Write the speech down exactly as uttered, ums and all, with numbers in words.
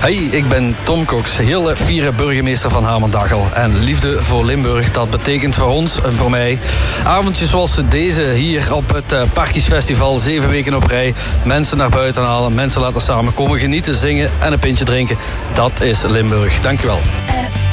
Hey, ik ben Tom Cox, hele fiere burgemeester van Hamerdachel. En liefde voor Limburg, dat betekent voor ons en voor mij avondjes zoals deze hier op het uh, Parkies Festival. Zeven weken op rij. Mensen naar buiten halen, mensen laten samenkomen, genieten, zingen en een pintje drinken. Dat is Limburg. Dankjewel.